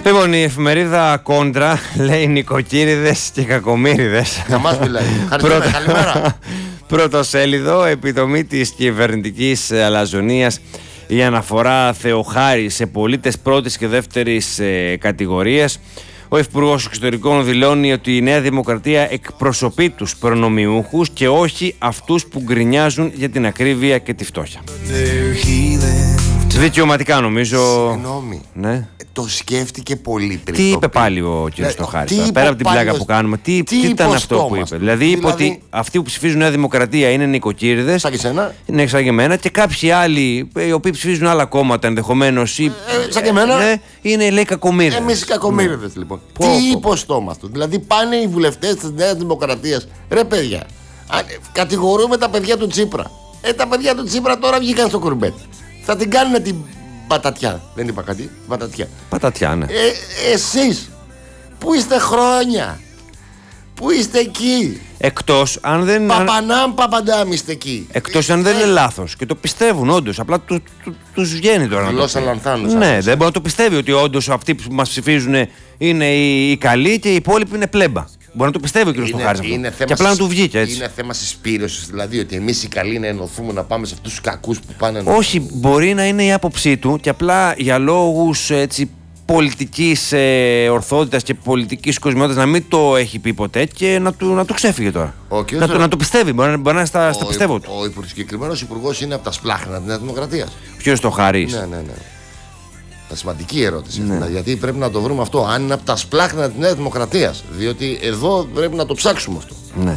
Λοιπόν, η εφημερίδα Κόντρα λέει νοικοκύριδες και κακομοίριδες. Για μας μιλάει. Καλημέρα. Πρωτοσέλιδο, επιτομή της κυβερνητικής αλαζονίας. Η αναφορά Θεοχάρη σε πολίτες πρώτης και δεύτερης κατηγορίας. Ο Υπουργός Εξωτερικών δηλώνει ότι η Νέα Δημοκρατία εκπροσωπεί τους προνομιούχους και όχι αυτούς που γκρινιάζουν για την ακρίβεια και τη φτώχεια. Δικαιωματικά νομίζω. Συγγνώμη. Ναι. Το σκέφτηκε πολύ πριν. Τι είπε πάλι ο κ. Στοχάρης, πέρα από την πλάκα που κάνουμε, τι ήταν αυτό που είπε? Δηλαδή είπε ότι αυτοί που ψηφίζουν Νέα Δημοκρατία είναι νοικοκύριδες. Σαν και εσένα. Ναι, σαν και εμένα. Και κάποιοι άλλοι, οι οποίοι ψηφίζουν άλλα κόμματα ενδεχομένως. Σαν και εμένα. Ναι, είναι, λέει, κακομοίριδες. Εμείς οι κακομοίριδες, λοιπόν. Τι είπε ο στόμα του? Δηλαδή πάνε οι βουλευτές της Νέας Δημοκρατίας. Ρε παιδιά, κατηγορούμε τα παιδιά του Τσίπρα. Τα παιδιά του Τσίπρα τώρα βγήκαν στο κουρμπέτ. Θα την κάνουν την πατατιά. Δεν είπα κάτι. Πατατιά. Πατατιά, ναι. Εσείς που είστε χρόνια, που είστε εκεί. Εκτός αν δεν. Παπαντάμ είστε εκεί. Εκτός αν δεν είναι λάθος και το πιστεύουν όντως. Απλά τους βγαίνει τώρα. Γλώσσα λανθάνουσα. Ναι, δεν μπορεί να το πιστεύει ότι όντως αυτοί που μας ψηφίζουν είναι οι καλοί και οι υπόλοιποι είναι πλέμπα. Μπορεί να το πιστεύει ο κ. Στοχάρης. Και απλά να του βγήκε έτσι. Είναι θέμα συσπήρωσης, δηλαδή ότι εμείς οι καλοί να ενωθούμε να πάμε σε αυτούς τους κακούς που πάνε. Όχι, μπορεί να είναι η άποψή του και απλά για λόγους έτσι πολιτικής ορθότητας και πολιτικής κοσμιότητας να μην το έχει πει ποτέ και να του ξέφυγε τώρα. Να το πιστεύει, μπορεί να είναι στα πιστεύω του. Ο συγκεκριμένος υπουργός είναι από τα σπλάχνα της Νέας Δημοκρατίας. Ο κ. Στοχάρης. Ναι. Σημαντική ερώτηση. Ναι. Γιατί πρέπει να το βρούμε αυτό. Αν είναι από τα σπλάχνα της Νέας Δημοκρατίας. Διότι εδώ πρέπει να το ψάξουμε αυτό. Ναι.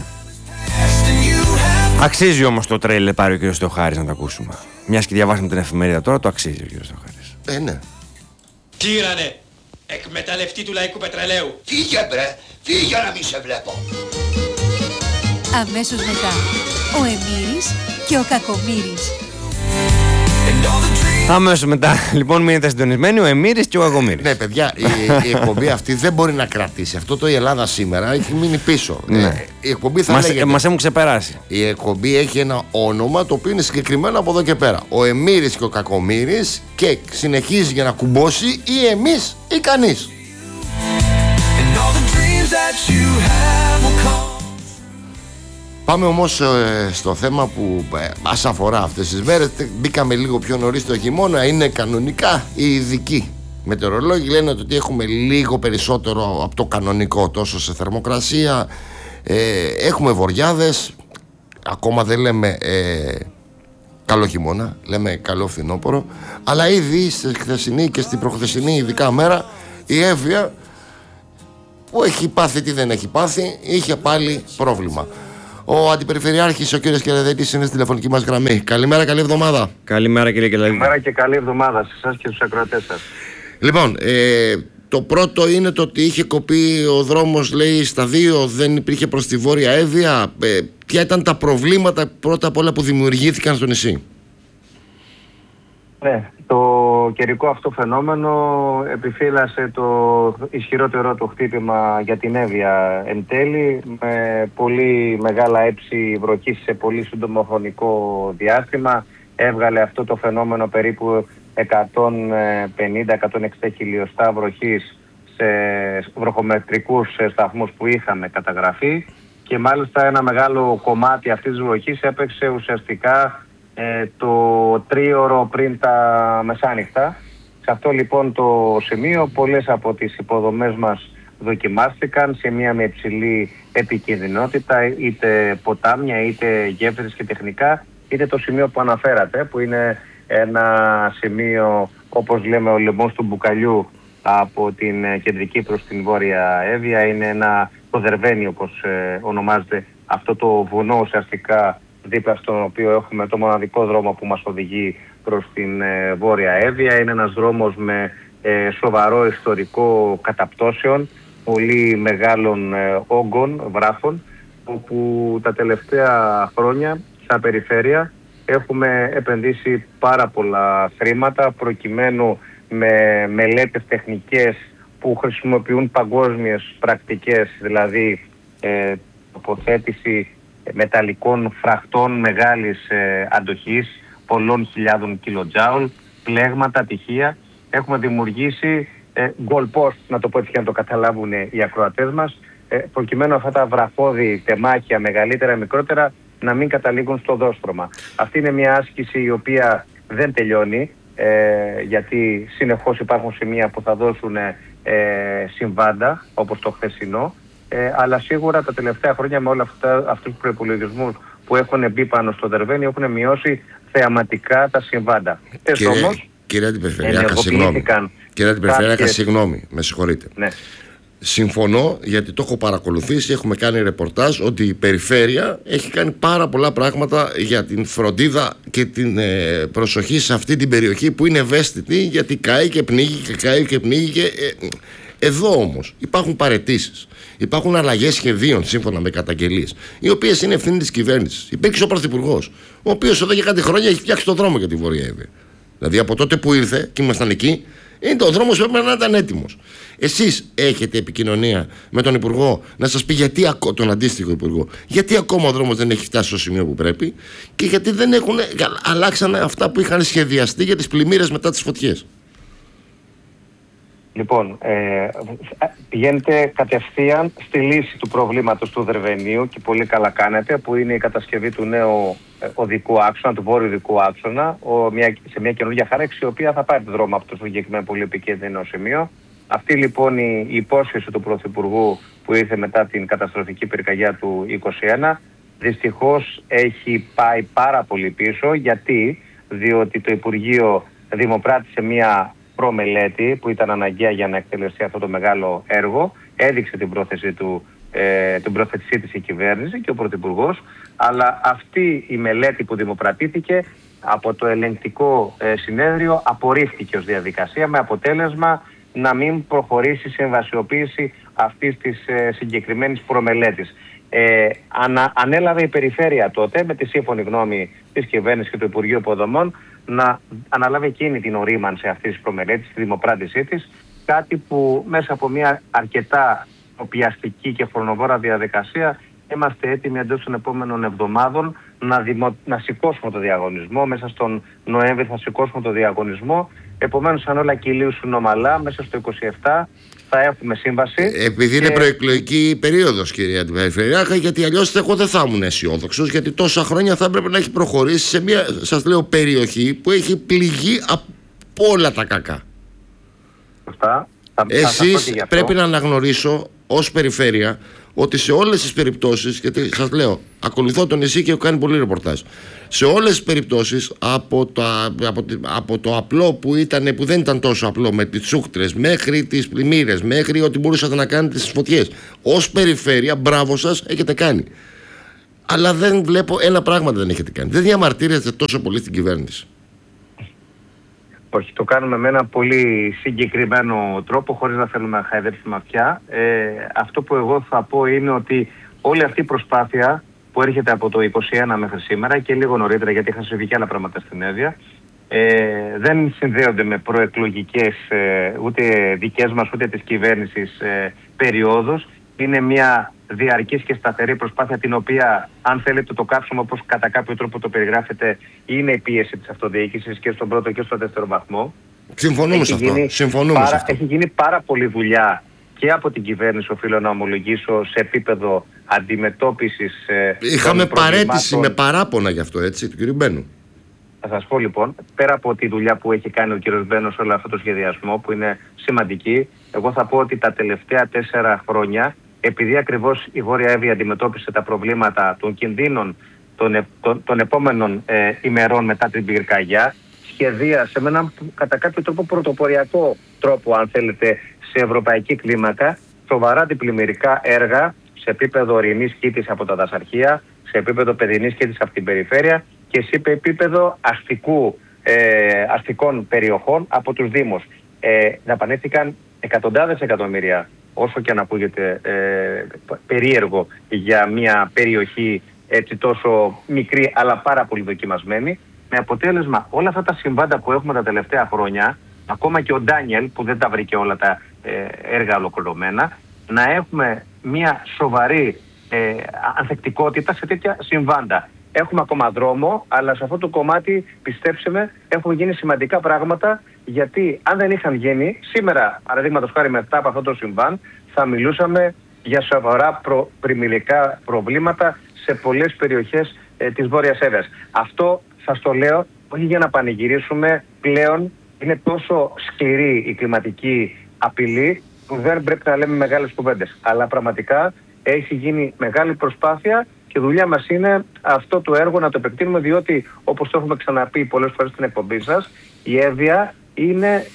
Αξίζει όμως το τρέιλερ πάρει ο κ. Στοχάρης να το ακούσουμε. Μιας και διαβάσαμε την εφημερίδα τώρα, το αξίζει ο κ. Στοχάρης. Ναι. Τύρανε, εκμεταλλευτή του λαϊκού πετρελαίου. Φύγε μπρε, φύγε να μην σε βλέπω. Αμέσως μετά, ο Εμμύρης και ο Κακομοίρης. Αμέσως μετά, λοιπόν, μείνετε συντονισμένοι, ο Εμμύρης και ο Κακομοίρης. Ναι, παιδιά, η εκπομπή αυτή δεν μπορεί να κρατήσει. Αυτό το «Η Ελλάδα σήμερα» έχει μείνει πίσω. Ναι. Η εκπομπή θα λέγεται. Μας έχουν ξεπεράσει. Η εκπομπή έχει ένα όνομα το οποίο είναι συγκεκριμένο από εδώ και πέρα. Ο Εμμύρης και ο Κακομοίρης, και συνεχίζει για να κουμπώσει ή εμείς ή κανείς. Πάμε όμως στο θέμα που μας αφορά αυτές τις μέρες. Μπήκαμε λίγο πιο νωρίς το χειμώνα. Είναι κανονικά οι ειδικοί μετεωρολόγοι λένε ότι έχουμε λίγο περισσότερο από το κανονικό, τόσο σε θερμοκρασία. Έχουμε βοριάδες. Ακόμα δεν λέμε καλό χειμώνα, λέμε καλό φθινόπωρο. Αλλά ήδη στη χθεσινή και στην προχθεσινή ειδικά μέρα η Εύβοια, που έχει πάθει τι δεν έχει πάθει, είχε πάλι πρόβλημα. Ο Αντιπεριφερειάρχης, ο κύριος Κερεδέτης, είναι στη τηλεφωνική μας γραμμή. Καλημέρα, καλή εβδομάδα. Καλημέρα, κύριε Κερεδέτη. Καλημέρα και καλή εβδομάδα σε εσάς και στους ακροατές σας. Λοιπόν, το πρώτο είναι το ότι είχε κοπεί ο δρόμος, λέει, στα 2, δεν υπήρχε προς τη Βόρεια Εύβοια. Ποια ήταν τα προβλήματα πρώτα απ' όλα που δημιουργήθηκαν στο νησί? Ναι, το καιρικό αυτό φαινόμενο επιφύλασε το ισχυρότερο το χτύπημα για την Εύβοια εν τέλει, με πολύ μεγάλα έψη βροχής σε πολύ σύντομο χρονικό διάστημα. Έβγαλε αυτό το φαινόμενο περίπου 150-160 χιλιοστά βροχής σε βροχομετρικούς σταθμούς που είχαμε καταγραφεί, και μάλιστα ένα μεγάλο κομμάτι αυτής της βροχής έπαιξε ουσιαστικά το 3ωρο πριν τα μεσάνυχτα. Σε αυτό λοιπόν το σημείο πολλές από τις υποδομές μας δοκιμάστηκαν, σημεία με υψηλή επικινδυνότητα, είτε ποτάμια, είτε γέφυρες και τεχνικά, είτε το σημείο που αναφέρατε, που είναι ένα σημείο, όπως λέμε, ο λαιμός του Μπουκαλιού από την κεντρική προς την Βόρεια Εύβοια. Είναι ένα κοδερβένι, όπως ονομάζεται αυτό το βουνό, ουσιαστικά δίπλα στον οποίο έχουμε το μοναδικό δρόμο που μας οδηγεί προς την Βόρεια Εύβοια. Είναι ένας δρόμος με σοβαρό ιστορικό καταπτώσεων, πολύ μεγάλων όγκων, βράχων, όπου τα τελευταία χρόνια στα περιφέρεια έχουμε επενδύσει πάρα πολλά χρήματα προκειμένου με μελέτες τεχνικές που χρησιμοποιούν παγκόσμιες πρακτικές, δηλαδή τοποθέτηση μεταλλικών φραχτών μεγάλης αντοχής, πολλών χιλιάδων κιλοτζάουλ, πλέγματα, τυχεία. Έχουμε δημιουργήσει goal post, να το πω έτσι για να το καταλάβουν οι ακροατές μας, προκειμένου αυτά τα βραχώδη τεμάχια, μεγαλύτερα, μικρότερα, να μην καταλήγουν στο δόστρωμα. Αυτή είναι μια άσκηση η οποία δεν τελειώνει, γιατί συνεχώς υπάρχουν σημεία που θα δώσουν συμβάντα, όπως το χθεσινό, αλλά σίγουρα τα τελευταία χρόνια με όλα αυτούς τους προϋπολογισμούς που έχουν μπει πάνω στο Δερβαίνη έχουν μειώσει θεαματικά τα συμβάντα. Κύριε Αντιπεριφερειάρχα, συγγνώμη, με συγχωρείτε. Ναι. Συμφωνώ, γιατί το έχω παρακολουθήσει, έχουμε κάνει ρεπορτάζ ότι η περιφέρεια έχει κάνει πάρα πολλά πράγματα για την φροντίδα και την προσοχή σε αυτή την περιοχή που είναι ευαίσθητη, γιατί καεί και πνίγει εδώ όμως υπάρχουν παραιτήσεις, υπάρχουν αλλαγές σχεδίων σύμφωνα με καταγγελίες, οι οποίες είναι ευθύνη της κυβέρνησης. Υπήρξε ο Πρωθυπουργός, ο οποίος εδώ και κάτι χρόνια έχει φτιάξει τον δρόμο για τη Βόρεια Εύβοια. Δηλαδή από τότε που ήρθε και ήμασταν εκεί, ο δρόμος πρέπει να ήταν έτοιμος. Εσείς έχετε επικοινωνία με τον Υπουργό να σας πει γιατί, τον αντίστοιχο Υπουργό, γιατί ακόμα ο δρόμος δεν έχει φτάσει στο σημείο που πρέπει και γιατί δεν αλλάξανε αυτά που είχαν σχεδιαστεί για τις πλημμύρες μετά τις φωτιές? Λοιπόν, πηγαίνετε κατευθείαν στη λύση του προβλήματος του Δερβενίου και πολύ καλά κάνετε, που είναι η κατασκευή του νέου οδικού άξονα, του βόρειου οδικού άξονα, σε μια καινούργια χάραξη, η οποία θα πάρει το δρόμο από το συγκεκριμένο πολύ επικίνδυνο σημείο. Αυτή λοιπόν η υπόσχεση του Πρωθυπουργού που ήρθε μετά την καταστροφική πυρκαγιά του 2021, δυστυχώς έχει πάει πάρα πολύ πίσω. Διότι το Υπουργείο δημοπράτησε μια προμελέτη που ήταν αναγκαία για να εκτελεστεί αυτό το μεγάλο έργο, έδειξε την πρόθεσή της η κυβέρνηση και ο Πρωθυπουργός, αλλά αυτή η μελέτη που δημοπρατήθηκε από το ελεγκτικό συνέδριο απορρίφθηκε ως διαδικασία, με αποτέλεσμα να μην προχωρήσει σε εμβασιοποίηση αυτής της συγκεκριμένης προμελέτης. Ανέλαβε η περιφέρεια τότε, με τη σύμφωνη γνώμη της κυβέρνησης και του Υπουργείου Υποδομών, να αναλάβει εκείνη την ορίμανση αυτής της προμελέτης, τη δημοπράτησή της, κάτι που μέσα από μια αρκετά οπιαστική και χρονοβόρα διαδικασία είμαστε έτοιμοι εντός των επόμενων εβδομάδων να σηκώσουμε το διαγωνισμό. Μέσα στον Νοέμβρη θα σηκώσουμε το διαγωνισμό. Επομένως, αν όλα κυλήσουν ομαλά, μέσα στο 27 θα έχουμε σύμβαση. Επειδή είναι προεκλογική περίοδος, κυρία Αντιπεριφερειάρχα, γιατί αλλιώς εγώ δεν θα ήμουν αισιόδοξος, γιατί τόσα χρόνια θα έπρεπε να έχει προχωρήσει σε μια, σας λέω, περιοχή που έχει πληγεί από όλα τα κακά. Εσείς πρέπει να αναγνωρίσω ως περιφέρεια ότι σε όλες τις περιπτώσεις, γιατί σας λέω, ακολουθώ το νησί και έχω κάνει πολύ ρεπορτάζ, σε όλες τις περιπτώσεις, από το απλό που δεν ήταν τόσο απλό, με τις τσούχτρες, μέχρι τις πλημμύρες, μέχρι ό,τι μπορούσατε να κάνετε στις φωτιές, ως περιφέρεια, μπράβο σας, έχετε κάνει. Αλλά δεν βλέπω ένα πράγμα δεν έχετε κάνει. Δεν διαμαρτύρεστε τόσο πολύ στην κυβέρνηση. Όχι, το κάνουμε με ένα πολύ συγκεκριμένο τρόπο, χωρίς να θέλουμε να χαϊδέψουμε αυτιά. Αυτό που εγώ θα πω είναι ότι όλη αυτή η προσπάθεια που έρχεται από το 2021 μέχρι σήμερα και λίγο νωρίτερα, γιατί είχαν συμβεί και άλλα πράγματα στην Εύβοια, δεν συνδέονται με προεκλογικές ούτε δικές μας ούτε της κυβέρνησης περιόδους. Είναι μια διαρκής και σταθερή προσπάθεια, την οποία, αν θέλετε, το κάψουμε όπως κατά κάποιο τρόπο το περιγράφεται, είναι η πίεση της αυτοδιοίκησης και στον πρώτο και στον δεύτερο βαθμό. Συμφωνούμε σε αυτό. Έχει γίνει πάρα πολλή δουλειά και από την κυβέρνηση, οφείλω να ομολογήσω, σε επίπεδο αντιμετώπισης. Είχαμε παρέτηση με παράπονα γι' αυτό, έτσι, του κ. Μπένου. Θα σας πω λοιπόν, πέρα από τη δουλειά που έχει κάνει ο κ. Μπένος σε όλο αυτό το σχεδιασμό, που είναι σημαντική, εγώ θα πω ότι τα τελευταία 4 χρόνια, επειδή ακριβώς η Βόρεια Εύβοια αντιμετώπισε τα προβλήματα των κινδύνων των επόμενων ημερών μετά την πυρκαγιά, σχεδίασε με έναν κατά κάποιο τρόπο πρωτοποριακό τρόπο, αν θέλετε, σε ευρωπαϊκή κλίμακα, σοβαρά αντιπλημμυρικά έργα σε επίπεδο ορεινής κήτης από τα δασαρχεία, σε επίπεδο παιδινής κήτης από την περιφέρεια και σε επίπεδο αστικών περιοχών από τους Δήμους. Δαπανήθηκαν εκατοντάδες εκατομμύρια, όσο και αν ακούγεται περίεργο για μια περιοχή έτσι τόσο μικρή αλλά πάρα πολύ δοκιμασμένη, με αποτέλεσμα όλα αυτά τα συμβάντα που έχουμε τα τελευταία χρόνια, ακόμα και ο Ντάνιελ που δεν τα βρήκε όλα τα έργα ολοκληρωμένα, να έχουμε μια σοβαρή ανθεκτικότητα σε τέτοια συμβάντα. έχουμε ακόμα δρόμο, αλλά σε αυτό το κομμάτι, πιστέψτε με, έχουν γίνει σημαντικά πράγματα. Γιατί αν δεν είχαν γίνει, σήμερα, παραδείγματος χάρη μετά από αυτό το συμβάν, θα μιλούσαμε για σοβαρά πρημιλικά προβλήματα σε πολλές περιοχές της Βόρειας Εύβοιας. Αυτό σας το λέω όχι για να πανηγυρίσουμε, πλέον είναι τόσο σκληρή η κλιματική απειλή που δεν πρέπει να λέμε μεγάλες κουβέντες. Αλλά πραγματικά έχει γίνει μεγάλη προσπάθεια και δουλειά μας είναι αυτό το έργο να το επεκτείνουμε, διότι όπως το έχουμε ξαναπεί πολλές φορές στην εκπομπή σας, η Εύβοια είναι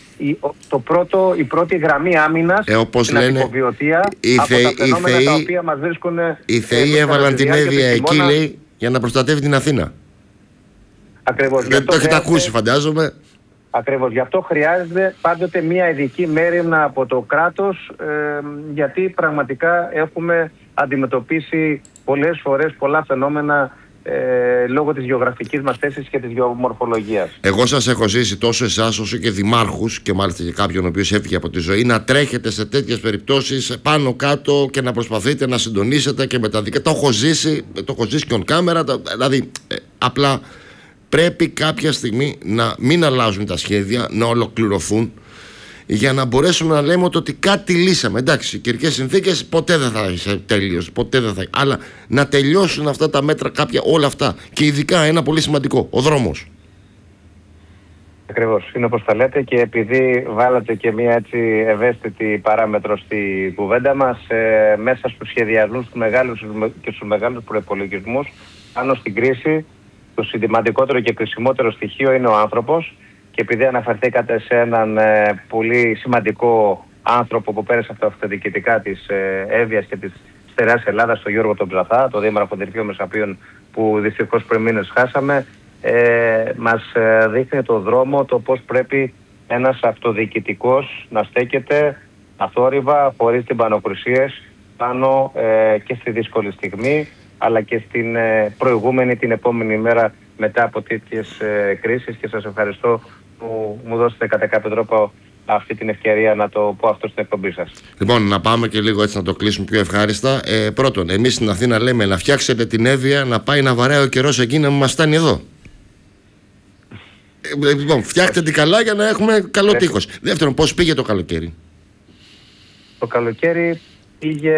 η πρώτη γραμμή άμυνας στην ατυποβιωτία από τα φαινόμενα τα οποία μας βρίσκουν. Οι θεοί έβαλαν την Εύβοια εκεί, λέει, για να προστατεύει την Αθήνα. Ακριβώς. Δεν το έχετε ακούσει, φαντάζομαι. Ακριβώς. Γι' αυτό χρειάζεται πάντοτε μια ειδική μέριμνα από το κράτος, γιατί πραγματικά έχουμε αντιμετωπίσει πολλές φορές πολλά φαινόμενα λόγω της γεωγραφικής μας θέσης και της γεωμορφολογίας. Εγώ σας έχω ζήσει τόσο εσάς όσο και δημάρχους, και μάλιστα και κάποιον ο οποίος έφυγε από τη ζωή, να τρέχετε σε τέτοιες περιπτώσεις πάνω κάτω και να προσπαθείτε να συντονίσετε και με τα δικά. Το έχω ζήσει και on camera, δηλαδή απλά πρέπει κάποια στιγμή να μην αλλάζουν τα σχέδια, να ολοκληρωθούν, για να μπορέσουμε να λέμε ότι κάτι λύσαμε. Εντάξει, οι καιρικές συνθήκες ποτέ δεν θα είσαι τέλειος, ποτέ δεν θα. Αλλά να τελειώσουν αυτά τα μέτρα, κάποια, όλα αυτά. Και ειδικά ένα πολύ σημαντικό, ο δρόμος. Ακριβώς, είναι όπως τα λέτε, και επειδή βάλατε και μια έτσι ευαίσθητη παράμετρο στη κουβέντα μας, μέσα στους σχεδιασμούς και στους μεγάλους προϋπολογισμούς πάνω στην κρίση, το σημαντικότερο και κρισιμότερο στοιχείο είναι ο άνθρωπος. Και επειδή αναφερθήκατε σε έναν πολύ σημαντικό άνθρωπο που πέρασε από τα αυτοδιοικητικά της Εύβοιας και της στερεάς Ελλάδας, τον Γιώργο τον Ψαθά, τον δήμαρχο Δελφύων Μεσαπίων, που δυστυχώς πριν μήνες χάσαμε, μας δείχνει το δρόμο, το πώς πρέπει ένας αυτοδιοικητικός να στέκεται αθόρυβα, χωρίς τυμπανοκρουσίες, πάνω και στη δύσκολη στιγμή, αλλά και στην προηγούμενη, την επόμενη μέρα μετά από τέτοιες κρίσεις. Και σας ευχαριστώ που μου δώσετε κατά κάποιο τρόπο αυτή την ευκαιρία να το πω αυτό στην εκπομπή σας. Λοιπόν, να πάμε και λίγο έτσι να το κλείσουμε πιο ευχάριστα. Πρώτον, εμείς στην Αθήνα λέμε να φτιάξετε την Εύβοια, να πάει να βαράει ο καιρός εκεί να μας φτάνει εδώ. Λοιπόν, φτιάχτε την καλά για να έχουμε καλό τείχος. Δεύτερον, πώς πήγε το καλοκαίρι? Το καλοκαίρι πήγε,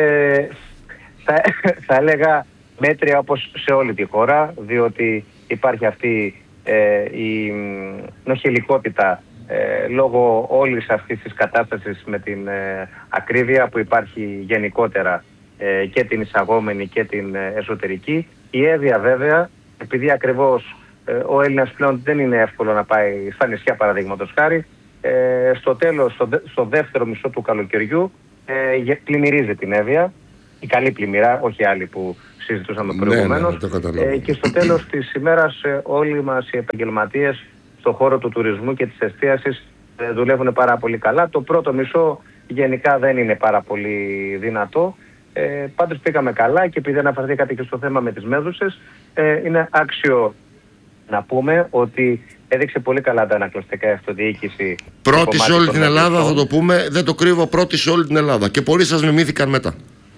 θα έλεγα, μέτρια όπως σε όλη τη χώρα, διότι υπάρχει αυτή η νοχελικότητα λόγω όλης αυτής της κατάστασης με την ακρίβεια που υπάρχει γενικότερα και την εισαγόμενη και την εσωτερική. Η Εύβοια βέβαια, επειδή ακριβώς ο Έλληνας πλέον δεν είναι εύκολο να πάει στα νησιά παραδείγματος χάρη, στο τέλος, στο δεύτερο μισό του καλοκαιριού πλημμυρίζει την Εύβοια, η καλή πλημμυρά, όχι άλλη που συζητούσαμε προηγουμένως. Και στο τέλος της ημέρας όλοι μας οι επαγγελματίες στον χώρο του τουρισμού και της εστίασης δουλεύουν πάρα πολύ καλά. Το πρώτο μισό γενικά δεν είναι πάρα πολύ δυνατό. Πάντως πήγαμε καλά, και επειδή αναφερθήκατε και στο θέμα με τις μέδουσες, είναι άξιο να πούμε ότι έδειξε πολύ καλά τα ανακλαστικά αυτοδιοίκηση. Πρώτη σε όλη την Ελλάδα, θα το πούμε, δεν το κρύβω, πρώτη σε όλη την Ελλάδα. Και πολλοί σας μιμήθηκαν μετά.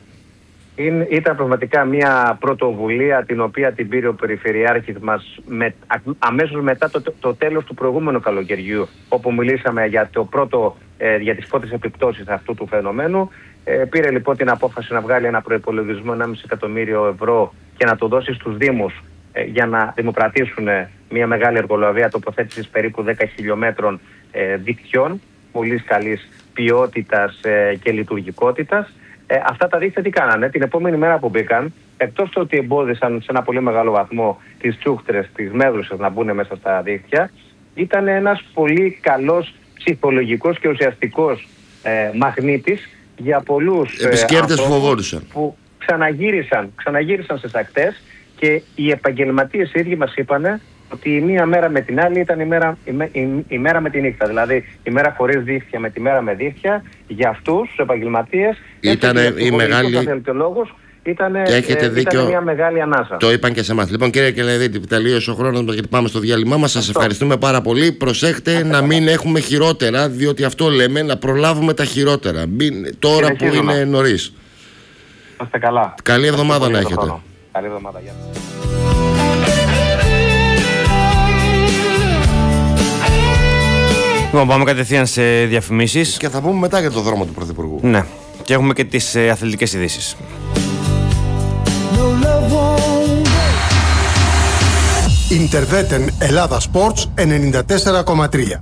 Ήταν πραγματικά μια πρωτοβουλία την οποία την πήρε ο Περιφερειάρχης μας αμέσως μετά το τέλος του προηγούμενου καλοκαιριού, όπου μιλήσαμε για για τις πρώτες επιπτώσεις αυτού του φαινομένου. Πήρε λοιπόν την απόφαση να βγάλει ένα προϋπολογισμό 1,5 εκατομμύριο ευρώ και να το δώσει στους Δήμους για να δημοπρατήσουν μια μεγάλη εργολαβία τοποθέτησης περίπου 10 χιλιόμετρων δικτυών πολύ καλής ποιότητας και λειτουργικότητας. Αυτά τα δίκτυα τι κάνανε? Την επόμενη μέρα που μπήκαν, εκτός του ότι εμπόδισαν σε ένα πολύ μεγάλο βαθμό τις τσούχτρες, τις μέδουσες να μπουν μέσα στα δίκτυα, ήταν ένας πολύ καλός ψυχολογικός και ουσιαστικός μαγνήτης για πολλούς επισκέπτες που ξαναγύρισαν στις ακτές, και οι επαγγελματίες οι ίδιοι μας είπανε ότι η μία μέρα με την άλλη ήταν η μέρα με τη νύχτα. Δηλαδή η μέρα χωρίς δίχτυα με τη μέρα με δίχτυα, για αυτούς τους επαγγελματίες ήταν η μεγάλη. Ήταν μια μεγάλη ανάσα. Το είπαν και σε εμάς. Λοιπόν, κύριε Κελεδίτη, τελείωσε ο χρόνος μας γιατί πάμε στο διάλειμμα μας. Σας ευχαριστούμε πάρα πολύ. Προσέχτε να μην έχουμε χειρότερα, διότι αυτό λέμε, να προλάβουμε τα χειρότερα. Τώρα που είναι νωρίς. Είστε καλά. Καλή εβδομάδα να έχετε. Καλή εβδομάδα. Γεια. Λοιπόν, πάμε κατευθείαν σε διαφημίσεις. Και θα πούμε μετά για το δρόμο του Πρωθυπουργού. Ναι. Και έχουμε και τις αθλητικές ειδήσεις. Ιντερβέτεν Ελλάδα Sports 94,3.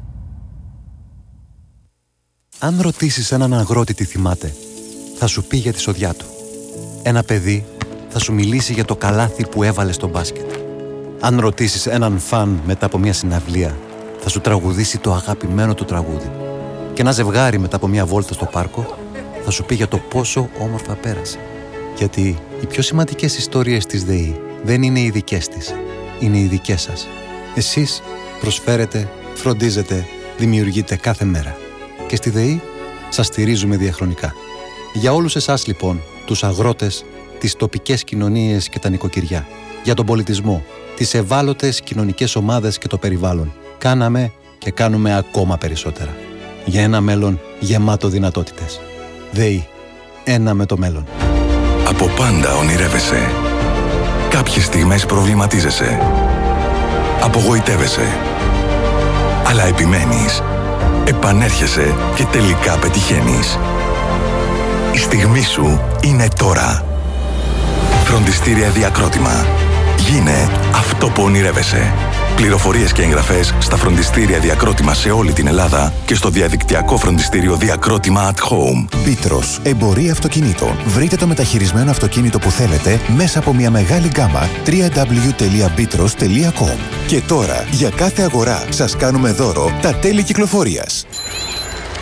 Αν ρωτήσεις έναν αγρότη τι θυμάται, θα σου πει για τη σοδιά του. Ένα παιδί θα σου μιλήσει για το καλάθι που έβαλε στο μπάσκετ. Αν ρωτήσεις έναν φαν μετά από μια συναυλία, θα σου τραγουδήσει το αγαπημένο του τραγούδι. Και ένα ζευγάρι μετά από μια βόλτα στο πάρκο θα σου πει για το πόσο όμορφα πέρασε. Γιατί οι πιο σημαντικές ιστορίες της ΔΕΗ δεν είναι οι δικές της, είναι οι δικές σας. Εσείς προσφέρετε, φροντίζετε, δημιουργείτε κάθε μέρα. Και στη ΔΕΗ σας στηρίζουμε διαχρονικά. Για όλους εσάς λοιπόν, τους αγρότες, τις τοπικές κοινωνίες και τα νοικοκυριά, για τον πολιτισμό, τις ευάλωτες κοινωνικές ομάδες και το περιβάλλον, κάναμε και κάνουμε ακόμα περισσότερα. Για ένα μέλλον γεμάτο δυνατότητες. ΔΕΗ. Ένα με το μέλλον. Από πάντα ονειρεύεσαι. Κάποιες στιγμές προβληματίζεσαι. Απογοητεύεσαι. Αλλά επιμένεις. Επανέρχεσαι και τελικά πετυχαίνεις. Η στιγμή σου είναι τώρα. Φροντιστήρια Διακρότημα. Γίνε αυτό που ονειρεύεσαι. Πληροφορίες και εγγραφές στα φροντιστήρια Διακρότημα σε όλη την Ελλάδα και στο διαδικτυακό φροντιστήριο Διακρότημα at Home. Μπίτρος, εμπορία αυτοκινήτων. Βρείτε το μεταχειρισμένο αυτοκίνητο που θέλετε μέσα από μια μεγάλη γκάμα www.bitros.com. Και τώρα, για κάθε αγορά, σας κάνουμε δώρο τα τέλη κυκλοφορίας.